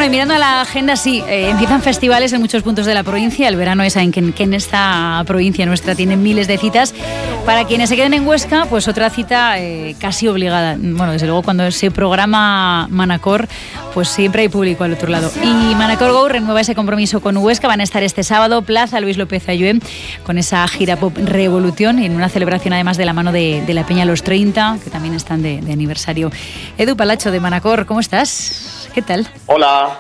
mirando a la agenda, sí, empiezan festivales en muchos puntos de la provincia. El verano es en que en esta provincia nuestra tienen miles de citas. Para quienes se queden en Huesca, pues otra cita casi obligada. Bueno, desde luego cuando se programa Manacor, pues siempre hay público al otro lado. Y Manacor Go renueva ese compromiso con Huesca. Van a estar este sábado, Plaza Luis López Ayué, con esa gira pop Revolución, y en una celebración además de la mano de la Peña Los 30, que también están de aniversario. Edu Palacho de Manacor, ¿cómo estás? ¿Qué tal? Hola.